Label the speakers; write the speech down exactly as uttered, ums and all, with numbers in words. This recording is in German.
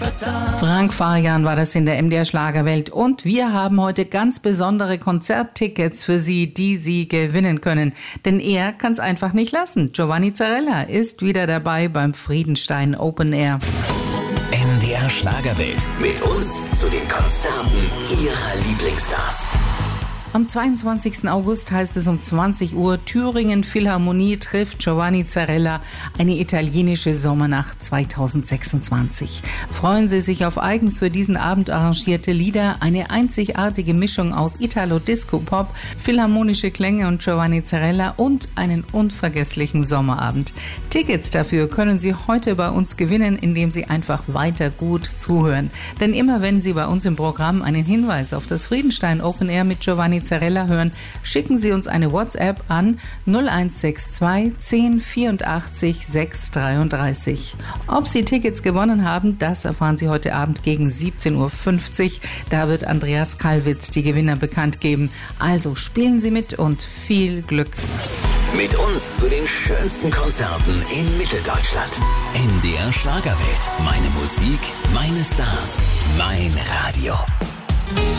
Speaker 1: Frank Farian war das in der M D R Schlagerwelt und wir haben heute ganz besondere Konzerttickets für Sie, die Sie gewinnen können. Denn er kann es einfach nicht lassen. Giovanni Zarella ist wieder dabei beim Friedenstein Open Air.
Speaker 2: M D R Schlagerwelt. Mit uns zu den Konzerten Ihrer Lieblingsstars.
Speaker 1: Am zweiundzwanzigsten August heißt es um zwanzig Uhr, Thüringen Philharmonie trifft Giovanni Zarella, eine italienische Sommernacht zweitausendsechsundzwanzig. Freuen Sie sich auf eigens für diesen Abend arrangierte Lieder, eine einzigartige Mischung aus Italo-Disco-Pop, philharmonische Klänge und Giovanni Zarella und einen unvergesslichen Sommerabend. Tickets dafür können Sie heute bei uns gewinnen, indem Sie einfach weiter gut zuhören. Denn immer wenn Sie bei uns im Programm einen Hinweis auf das Friedenstein Open Air mit Giovanni Zarella hören, schicken Sie uns eine WhatsApp an null eins sechs zwei zehn vierundachtzig sechs dreiunddreißig. Ob Sie Tickets gewonnen haben, das erfahren Sie heute Abend gegen siebzehn Uhr fünfzig. Da wird Andreas Kallwitz die Gewinner bekannt geben. Also spielen Sie mit und viel Glück.
Speaker 2: Mit uns zu den schönsten Konzerten in Mitteldeutschland. M D R Schlagerwelt. Meine Musik, meine Stars, mein Radio.